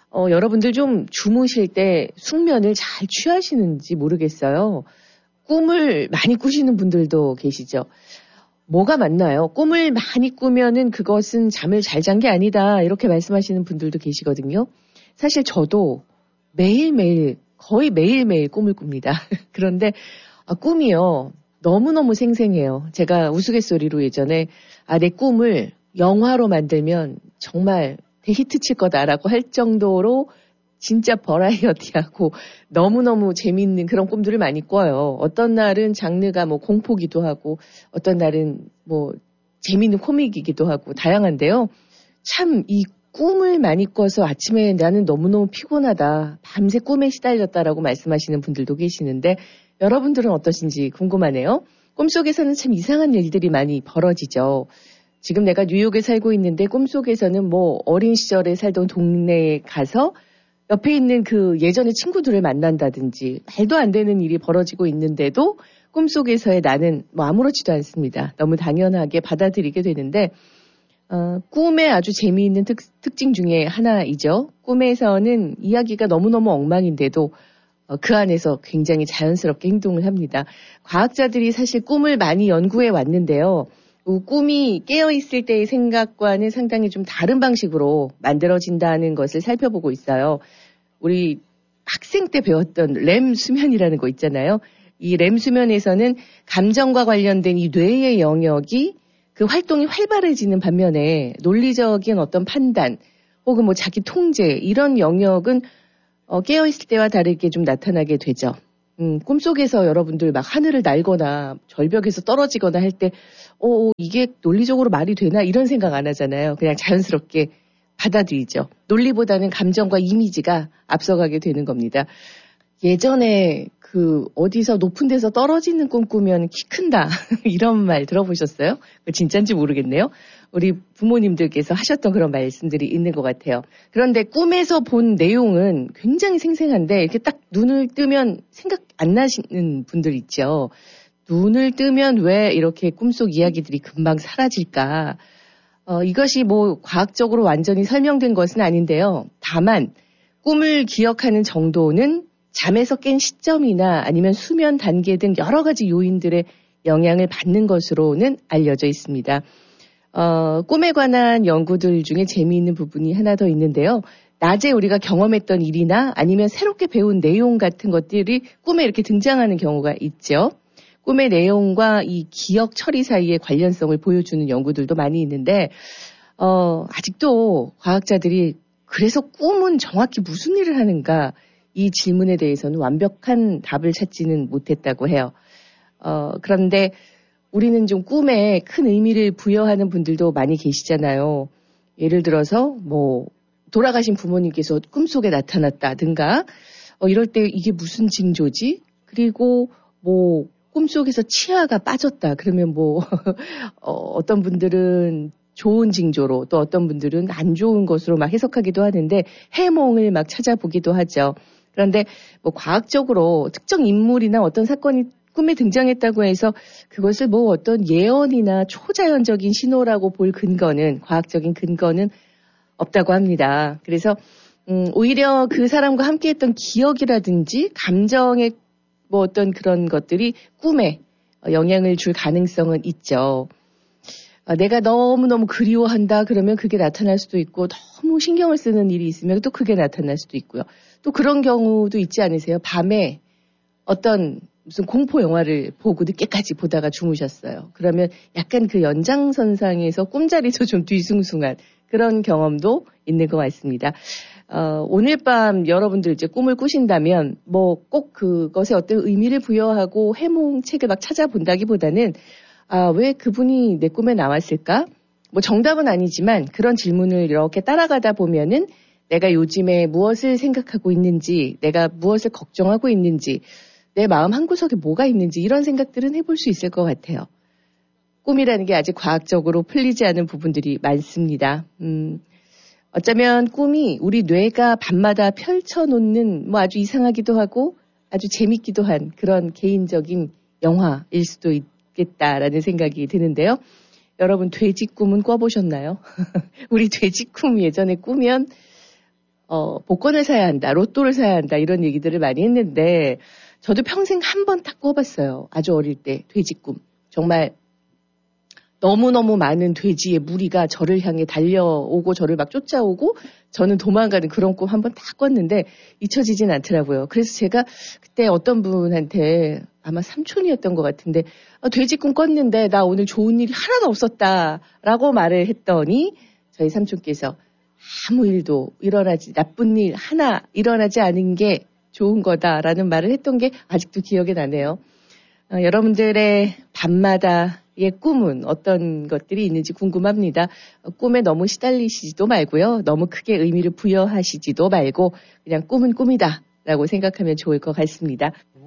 여러분들 좀 주무실 때 숙면을 잘 취하시는지 모르겠어요. 꿈을 많이 꾸시는 분들도 계시죠. 뭐가 맞나요? 꿈을 많이 꾸면은 그것은 잠을 잘 잔 게 아니다. 이렇게 말씀하시는 분들도 계시거든요. 사실 저도 매일매일, 거의 매일매일 꿈을 꿉니다. 그런데 꿈이요. 너무너무 생생해요. 제가 우스갯소리로 예전에 내 꿈을 영화로 만들면 정말 대히트 칠 거다라고 할 정도로 진짜 버라이어티하고 너무너무 재미있는 그런 꿈들을 많이 꿔요. 어떤 날은 장르가 뭐 공포기도 하고 어떤 날은 뭐 재미있는 코믹이기도 하고 다양한데요. 참 이 꿈을 많이 꿔서 아침에 나는 너무너무 피곤하다. 밤새 꿈에 시달렸다라고 말씀하시는 분들도 계시는데 여러분들은 어떠신지 궁금하네요. 꿈속에서는 참 이상한 일들이 많이 벌어지죠. 지금 내가 뉴욕에 살고 있는데 꿈속에서는 뭐 어린 시절에 살던 동네에 가서 옆에 있는 그 예전의 친구들을 만난다든지 말도 안 되는 일이 벌어지고 있는데도 꿈속에서의 나는 뭐 아무렇지도 않습니다. 너무 당연하게 받아들이게 되는데 꿈의 아주 재미있는 특징 중에 하나이죠. 꿈에서는 이야기가 너무너무 엉망인데도 그 안에서 굉장히 자연스럽게 행동을 합니다. 과학자들이 사실 꿈을 많이 연구해 왔는데요. 꿈이 깨어있을 때의 생각과는 상당히 좀 다른 방식으로 만들어진다는 것을 살펴보고 있어요. 우리 학생 때 배웠던 렘 수면이라는 거 있잖아요. 이 렘 수면에서는 감정과 관련된 이 뇌의 영역이 그 활동이 활발해지는 반면에 논리적인 어떤 판단 혹은 뭐 자기 통제 이런 영역은 깨어있을 때와 다르게 좀 나타나게 되죠. 꿈속에서 여러분들 막 하늘을 날거나 절벽에서 떨어지거나 할 때 이게 논리적으로 말이 되나 이런 생각 안 하잖아요. 그냥 자연스럽게 받아들이죠. 논리보다는 감정과 이미지가 앞서가게 되는 겁니다. 예전에 어디서 높은 데서 떨어지는 꿈 꾸면 키 큰다 이런 말 들어보셨어요? 진짜인지 모르겠네요. 우리 부모님들께서 하셨던 그런 말씀들이 있는 것 같아요. 그런데 꿈에서 본 내용은 굉장히 생생한데 이렇게 딱 눈을 뜨면 생각 안 나시는 분들 있죠. 눈을 뜨면 왜 이렇게 꿈속 이야기들이 금방 사라질까? 이것이 뭐 과학적으로 완전히 설명된 것은 아닌데요. 다만 꿈을 기억하는 정도는 잠에서 깬 시점이나 아니면 수면 단계 등 여러 가지 요인들의 영향을 받는 것으로는 알려져 있습니다. 꿈에 관한 연구들 중에 재미있는 부분이 하나 더 있는데요. 낮에 우리가 경험했던 일이나 아니면 새롭게 배운 내용 같은 것들이 꿈에 이렇게 등장하는 경우가 있죠. 꿈의 내용과 이 기억 처리 사이의 관련성을 보여주는 연구들도 많이 있는데 아직도 과학자들이 그래서 꿈은 정확히 무슨 일을 하는가 이 질문에 대해서는 완벽한 답을 찾지는 못했다고 해요. 그런데 우리는 좀 꿈에 큰 의미를 부여하는 분들도 많이 계시잖아요. 예를 들어서 뭐 돌아가신 부모님께서 꿈속에 나타났다든가 이럴 때 이게 무슨 징조지? 그리고 뭐 꿈속에서 치아가 빠졌다. 그러면 뭐 어떤 분들은 좋은 징조로 또 어떤 분들은 안 좋은 것으로 막 해석하기도 하는데 해몽을 막 찾아보기도 하죠. 그런데 뭐 과학적으로 특정 인물이나 어떤 사건이 꿈에 등장했다고 해서 그것을 뭐 어떤 예언이나 초자연적인 신호라고 볼 근거는 과학적인 근거는 없다고 합니다. 그래서 오히려 그 사람과 함께했던 기억이라든지 감정의 뭐 어떤 그런 것들이 꿈에 영향을 줄 가능성은 있죠. 내가 너무너무 그리워한다 그러면 그게 나타날 수도 있고 너무 신경을 쓰는 일이 있으면 또 그게 나타날 수도 있고요. 또 그런 경우도 있지 않으세요? 밤에 어떤 무슨 공포 영화를 보고 늦게까지 보다가 주무셨어요. 그러면 약간 그 연장선상에서 꿈자리도 좀 뒤숭숭한 그런 경험도 있는 것 같습니다. 오늘 밤 여러분들 이제 꿈을 꾸신다면 뭐 꼭 그것에 어떤 의미를 부여하고 해몽책을 막 찾아본다기보다는 왜 그분이 내 꿈에 나왔을까? 뭐 정답은 아니지만 그런 질문을 이렇게 따라가다 보면은 내가 요즘에 무엇을 생각하고 있는지, 내가 무엇을 걱정하고 있는지, 내 마음 한구석에 뭐가 있는지 이런 생각들은 해볼 수 있을 것 같아요. 꿈이라는 게 아직 과학적으로 풀리지 않은 부분들이 많습니다. 어쩌면 꿈이 우리 뇌가 밤마다 펼쳐놓는 뭐 아주 이상하기도 하고 아주 재밌기도 한 그런 개인적인 영화일 수도 있겠다라는 생각이 드는데요. 여러분 돼지 꿈은 꿔보셨나요? 우리 돼지 꿈 예전에 꾸면 복권을 사야 한다, 로또를 사야 한다, 이런 얘기들을 많이 했는데, 저도 평생 한 번 딱 꿔봤어요. 아주 어릴 때, 돼지 꿈. 정말, 너무너무 많은 돼지의 무리가 저를 향해 달려오고, 저를 막 쫓아오고, 저는 도망가는 그런 꿈 한 번 딱 꿨는데, 잊혀지진 않더라고요. 그래서 제가 그때 어떤 분한테, 아마 삼촌이었던 것 같은데, 돼지 꿈 꿨는데, 나 오늘 좋은 일이 하나도 없었다, 라고 말을 했더니, 저희 삼촌께서, 아무 일도 나쁜 일 하나 일어나지 않은 게 좋은 거다라는 말을 했던 게 아직도 기억에 나네요. 여러분들의 밤마다의 꿈은 어떤 것들이 있는지 궁금합니다. 꿈에 너무 시달리시지도 말고요. 너무 크게 의미를 부여하시지도 말고 그냥 꿈은 꿈이다 라고 생각하면 좋을 것 같습니다.